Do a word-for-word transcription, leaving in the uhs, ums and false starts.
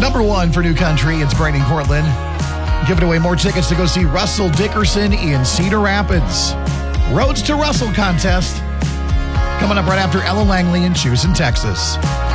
Number one for New Country, it's Brandon Cortland. Giving away more tickets to go see Russell Dickerson in Cedar Rapids. Roads to Russell contest. Coming up right after Ella Langley in Houston, Texas.